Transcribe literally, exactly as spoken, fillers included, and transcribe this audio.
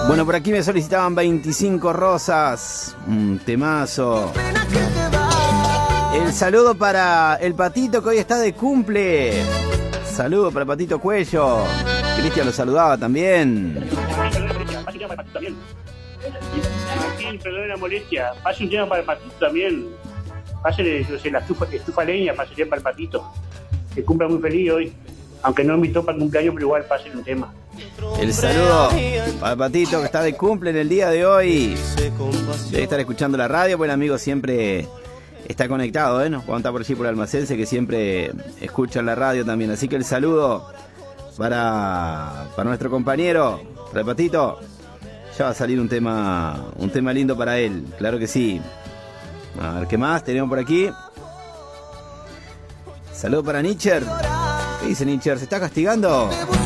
Bueno, por aquí me solicitaban veinticinco rosas. Un temazo. El saludo para el Patito que hoy está de cumple. Saludo para el Patito Cuello. Cristian lo saludaba también. Martín, perdón la molestia. Pase un tema para el Patito también. Pásale, yo sé, la estufa, estufa leña, pásale para el Patito. Que cumpla muy feliz hoy. Aunque no invitó para el cumpleaños, pero igual pásale un tema. El saludo para el Patito que está de cumple en el día de hoy. Debe estar escuchando la radio, pues el amigo siempre está conectado, ¿eh? Cuando está por allí por Almacense, que siempre escucha la radio también. Así que el saludo para, para nuestro compañero, para el Patito. Ya va a salir un tema, un tema lindo para él, claro que sí. A ver, ¿qué más tenemos por aquí? Saludo para Nietzsche. ¿Qué dice Nietzsche? ¿Se está castigando?